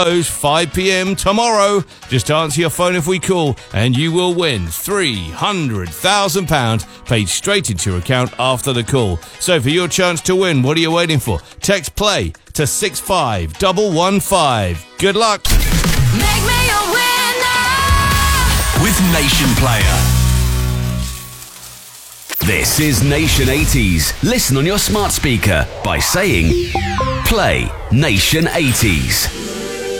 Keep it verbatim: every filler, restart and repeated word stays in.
five p.m. tomorrow. Just answer your phone if we call and you will win three hundred thousand pounds paid straight into your account after the call. So for your chance to win, what are you waiting for? Text play to six five one one five. Good luck. Make me a winner with Nation Player. This is Nation eighties. Listen on your smart speaker by saying play Nation eighties.